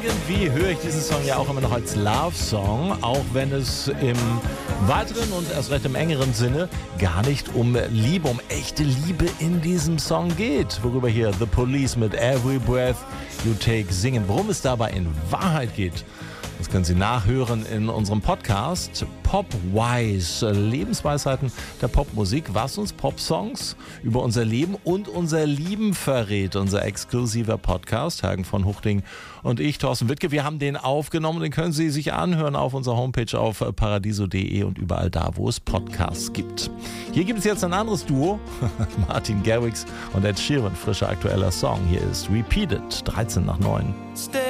Irgendwie höre ich diesen Song ja auch immer noch als Love-Song, auch wenn es im weiteren und erst recht im engeren Sinne gar nicht um Liebe, um echte Liebe in diesem Song geht. Worüber hier The Police mit Every Breath You Take singen. Worum es dabei in Wahrheit geht, das können Sie nachhören in unserem Podcast Popwise, Lebensweisheiten der Popmusik, was uns Popsongs über unser Leben und unser Lieben verrät. Unser exklusiver Podcast, Hagen von Huchting und ich, Thorsten Wittke. Wir haben den aufgenommen, den können Sie sich anhören auf unserer Homepage auf paradiso.de und überall da, wo es Podcasts gibt. Hier gibt es jetzt ein anderes Duo, Martin Garrix und Ed Sheeran, frischer aktueller Song. Hier ist Repeated, 13 nach 9.